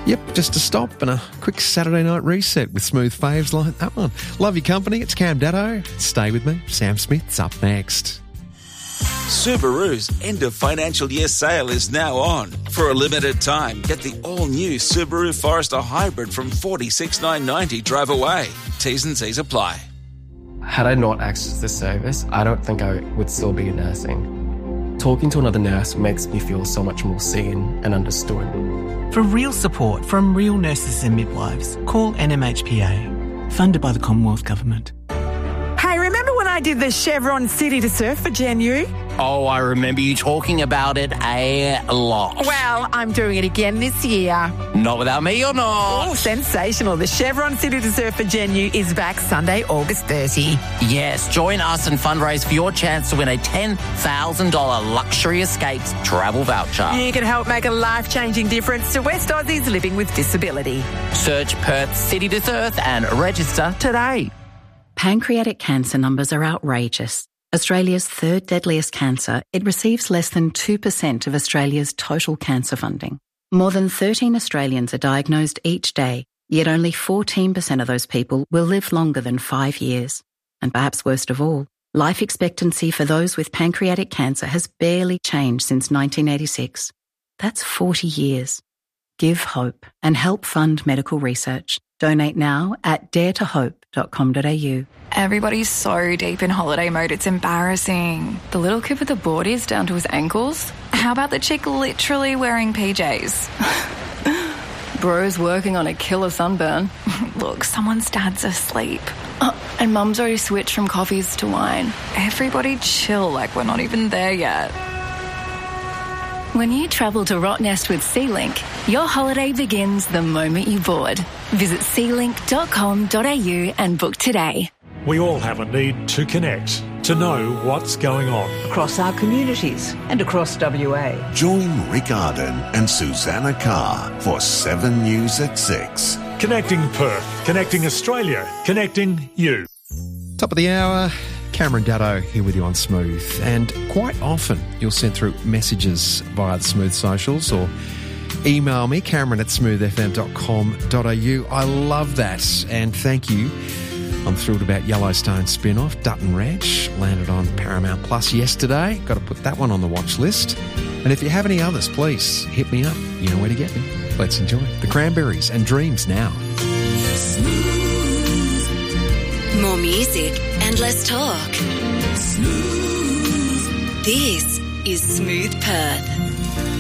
Yep, just a stop and a quick Saturday night reset with smooth faves like that one. Love your company. It's Cam Datto. Stay with me. Sam Smith's up next. Subaru's end of financial year sale is now on. For a limited time, get the all-new Subaru Forester Hybrid from $46,990 drive away. T's and C's apply. Had I not accessed this service, I don't think I would still be nursing. Talking to another nurse makes me feel so much more seen and understood. For real support from real nurses and midwives, call NMHPA, funded by the Commonwealth Government. Hey, remember when I did the Chevron City to Surf for Gen U? Oh, I remember you talking about it a lot. Well, I'm doing it again this year. Not without me or not. Oh, sensational. The Chevron City to Surf for Gen U is back Sunday, August 30. Yes, join us and fundraise for your chance to win a $10,000 Luxury Escapes travel voucher. You can help make a life-changing difference to West Aussies living with disability. Search Perth City to Surf and register today. Pancreatic cancer numbers are outrageous. Australia's third deadliest cancer, it receives less than 2% of Australia's total cancer funding. More than 13 Australians are diagnosed each day, yet only 14% of those people will live longer than 5 years. And perhaps worst of all, life expectancy for those with pancreatic cancer has barely changed since 1986. That's 40 years. Give hope and help fund medical research. Donate now at daretohope.com.au. Everybody's so deep in holiday mode, it's embarrassing. The little kid with the boardies down to his ankles? How about the chick literally wearing PJs? Bro's working on a killer sunburn. Look, someone's dad's asleep. And mum's already switched from coffees to wine. Everybody chill, like we're not even there yet. When you travel to Rottnest with SeaLink, your holiday begins the moment you board. Visit sealink.com.au and book today. We all have a need to connect, to know what's going on. Across our communities and across WA. Join Rick Arden and Susanna Carr for 7 News at 6. Connecting Perth, connecting Australia, connecting you. Top of the hour, Cameron Datto here with you on Smooth. And quite often you'll send through messages via the Smooth socials or email me, cameron@smoothfm.com.au. I love that and thank you. I'm thrilled about Yellowstone spin-off. Dutton Ranch landed on Paramount Plus yesterday. Got to put that one on the watch list. And if you have any others, please hit me up. You know where to get me. Let's enjoy The Cranberries and Dreams now. Smooth. More music and less talk. Smooth. This is Smooth Perth.